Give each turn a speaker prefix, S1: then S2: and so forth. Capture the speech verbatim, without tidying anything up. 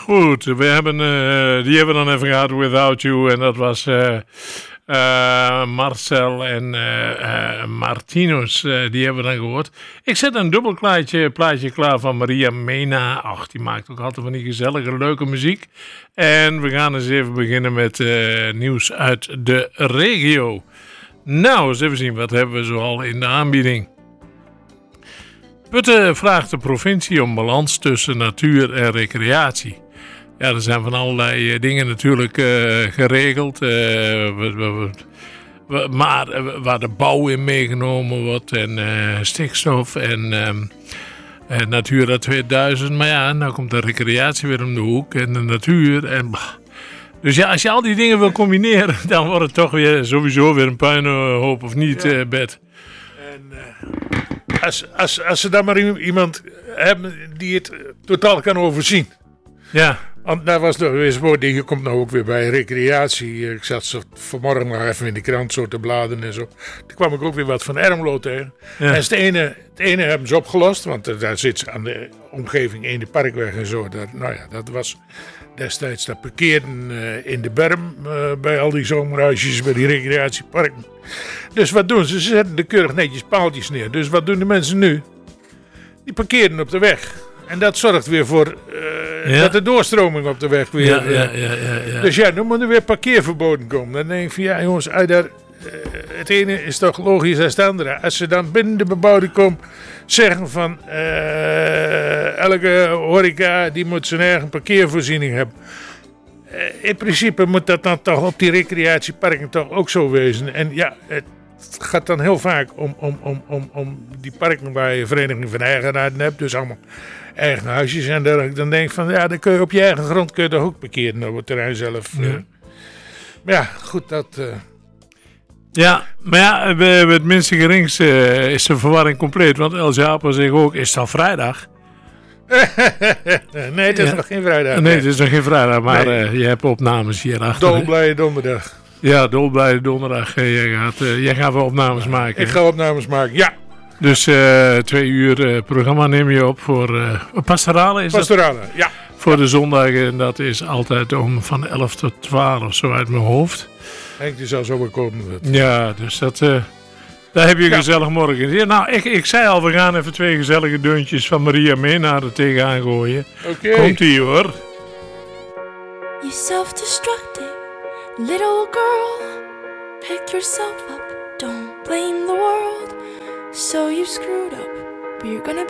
S1: Goed, we hebben, uh, die hebben we dan even gehad, Without You. En dat was uh, uh, Marcel en uh, uh, Martinus, uh, die hebben we dan gehoord. Ik zet een dubbel plaatje, plaatje klaar van Maria Mena. Ach, die maakt ook altijd van die gezellige, leuke muziek. En we gaan eens even beginnen met uh, nieuws uit de regio. Nou, eens even zien, wat hebben we zoal in de aanbieding. Putten vraagt de provincie om balans tussen natuur en recreatie. Ja, er zijn van allerlei dingen natuurlijk uh, geregeld. Uh, we, we, we, maar uh, waar de bouw in meegenomen wordt en uh, stikstof en uh, uh, Natura tweeduizend. Maar ja, nou komt de recreatie weer om de hoek en de natuur. En, bah. Dus ja, als je al die dingen wil combineren, dan wordt het toch weer sowieso weer een puinhoop of niet, ja. uh, Bert.
S2: En uh, als, als, als ze dan maar iemand hebben die het totaal kan overzien.
S1: Ja.
S2: Want daar was nog eens woord, je komt nou ook weer bij recreatie. Ik zat zo vanmorgen nog even in de krant zo te bladeren en zo. Toen kwam ik ook weer wat van Ermelo tegen. Ja. En het ene, het ene hebben ze opgelost, want daar zit ze aan de omgeving in de parkweg en zo. Dat, nou ja, dat was destijds dat parkeerden uh, in de berm uh, bij al die zomerhuisjes, bij die recreatieparken. Dus wat doen ze? Ze zetten er keurig netjes paaltjes neer. Dus wat doen de mensen nu? Die parkeren op de weg. En dat zorgt weer voor uh, ja. dat de doorstroming op de weg weer...
S1: Ja, ja, ja, ja, ja.
S2: Dus ja, dan moet er weer parkeerverboden komen. Dan denk ik van ja jongens, uit daar, uh, het ene is toch logisch als het andere. Als ze dan binnen de bebouwde komen zeggen van uh, elke horeca die moet zijn eigen parkeervoorziening hebben. Uh, in principe moet dat dan toch op die recreatieparken toch ook zo wezen. En ja, het gaat dan heel vaak om, om, om, om, om die parken waar je vereniging van eigenaren hebt. Dus allemaal eigen huisjes en dergelijke. Dan denk ik van ja, dan kun je op je eigen grond kun je toch ook parkeren op het terrein zelf. Ja. Uh, maar ja, goed, dat... Uh...
S1: Ja, maar ja, bij het minste gerings uh, is de verwarring compleet. Want Els Japer zegt ook, is het al vrijdag?
S2: Nee, het is ja. nog geen vrijdag.
S1: Nee, het is nog geen vrijdag, maar nee. uh, je hebt opnames hierachter.
S2: Dolblije donderdag.
S1: Ja, dolblije donderdag. Uh, jij, gaat, uh, jij gaat wel opnames maken.
S2: Ik ga opnames maken, ja.
S1: Dus uh, twee uur uh, programma neem je op voor uh, pastorale is
S2: pastorale,
S1: dat?
S2: ja.
S1: Voor de zondagen. En dat is altijd om van elf tot twaalf, zo uit mijn hoofd.
S2: Henk, die zou zo wel komen.
S1: Ja, dus dat... Uh, daar heb je ja. gezellig morgen. Ja, nou, ik, ik zei al, we gaan even twee gezellige deuntjes van Maria Mena er tegenaan gooien.
S2: Oké. Okay.
S1: Komt-ie hoor.
S3: You self-destructive little girl, pick yourself up, don't blame the world. So you screwed up, but you're gonna